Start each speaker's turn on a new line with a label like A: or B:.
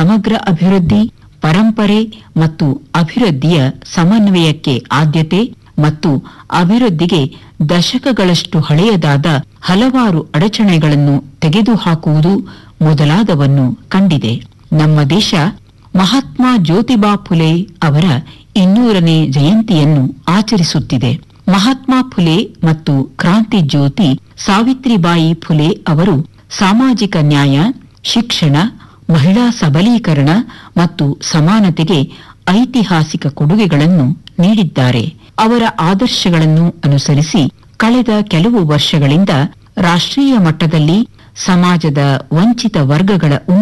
A: ಸಮಗ್ರ ಅಭಿವೃದ್ಧಿ, ಪರಂಪರೆ ಮತ್ತು ಅಭಿವೃದ್ಧಿಯ ಸಮನ್ವಯಕ್ಕೆ ಆದ್ಯತೆ ಮತ್ತು ಅಭಿವೃದ್ಧಿಗೆ ದಶಕಗಳಷ್ಟು ಹಳೆಯದಾದ ಹಲವಾರು ಅಡಚಣೆಗಳನ್ನು ತೆಗೆದುಹಾಕುವುದು ಮೊದಲಾದವನ್ನು ಕಂಡಿದೆ. ನಮ್ಮ ದೇಶ ಮಹಾತ್ಮ ಜ್ಯೋತಿಬಾ ಫುಲೆ ಅವರ 200ನೇ ಜಯಂತಿಯನ್ನು ಆಚರಿಸುತ್ತಿದೆ. ಮಹಾತ್ಮ ಫುಲೆ ಮತ್ತು ಕ್ರಾಂತಿ ಜ್ಯೋತಿ ಸಾವಿತ್ರಿಬಾಯಿ ಫುಲೆ ಅವರು ಸಾಮಾಜಿಕ ನ್ಯಾಯ, ಶಿಕ್ಷಣ, ಮಹಿಳಾ ಸಬಲೀಕರಣ ಮತ್ತು ಸಮಾನತೆಗೆ ಐತಿಹಾಸಿಕ ಕೊಡುಗೆಗಳನ್ನು ನೀಡಿದ್ದಾರೆ. ಅವರ ಆದರ್ಶಗಳನ್ನು ಅನುಸರಿಸಿ ಕಳೆದ ಕೆಲವು ವರ್ಷಗಳಿಂದ ರಾಷ್ಟ್ರೀಯ ಮಟ್ಟದಲ್ಲಿ ಸಮಾಜದ ವಂಚಿತ ವರ್ಗಗಳ